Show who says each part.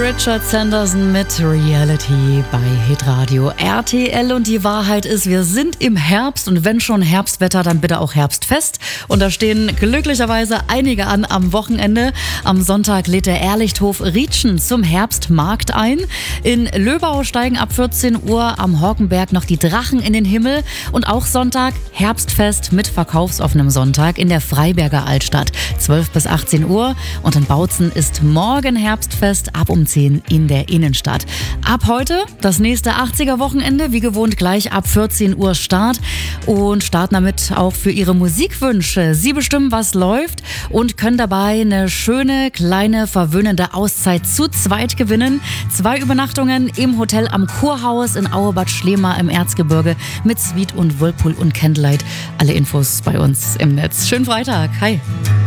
Speaker 1: Richard Sanderson mit Reality bei Hitradio RTL. Und die Wahrheit ist, wir sind im Herbst und wenn schon Herbstwetter, dann bitte auch Herbstfest. Und da stehen glücklicherweise einige an am Wochenende. Am Sonntag lädt der Ehrlichthof Rietschen zum Herbstmarkt ein. In Löbau steigen ab 14 Uhr am Horkenberg noch die Drachen in den Himmel. Und auch Sonntag Herbstfest mit verkaufsoffenem Sonntag in der Freiberger Altstadt. 12 bis 18 Uhr. Und in Bautzen ist morgen Herbstfest ab um 10 in der Innenstadt. Ab heute das nächste 80er-Wochenende, wie gewohnt gleich ab 14 Uhr Start und starten damit auch für Ihre Musikwünsche. Sie bestimmen, was läuft und können dabei eine schöne, kleine, verwöhnende Auszeit zu zweit gewinnen. 2 Übernachtungen im Hotel am Kurhaus in Auebad Schlema im Erzgebirge mit Suite und Whirlpool und Candlelight. Alle Infos bei uns im Netz. Schönen Freitag. Hi.